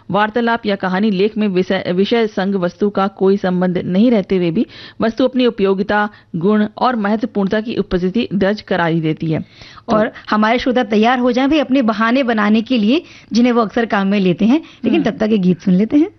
वार्तालाप या कहानी लेख में विषय संग वस्तु का कोई संबंध नहीं रहते हुए भी वस्तु अपनी उपयोगिता, गुण और महत्वपूर्णता की उपस्थिति दर्ज करा ही देती है। और हमारे श्रोता तैयार हो जाएं भाई अपने बहाने बनाने के लिए जिन्हें वो अक्सर काम में लेते हैं, लेकिन तब तक ये गीत सुन लेते हैं।